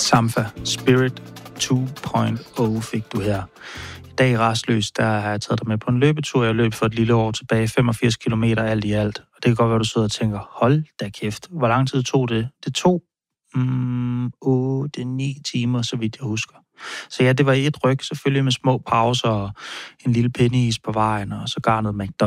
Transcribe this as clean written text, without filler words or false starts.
Sampha Spirit 2.0 fik du her. I dag restløs, der har jeg taget dig med på en løbetur. Jeg løb for et lille år tilbage, 85 kilometer alt i alt. Og det kan godt være, du sidder og tænker, hold da kæft, hvor lang tid tog det? Det tog 8-9 timer, så vidt jeg husker. Så ja, det var i et ryg, selvfølgelig med små pauser og en lille penneis på vejen, og så noget McDonald's.